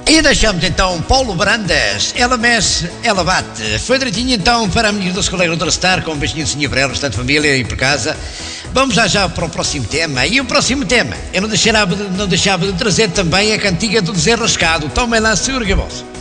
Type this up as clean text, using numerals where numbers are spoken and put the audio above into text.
E deixamos então Paulo Brandas, ela mexe, ela bate. Foi direitinho então para a minha dos colegas do Star, com um beijinho de Sinha Brel, restante família e por casa. Vamos já para o próximo tema. E o próximo tema, eu não deixava de trazer também a cantiga do desenrascado. Tomem lá, segura que é vosso.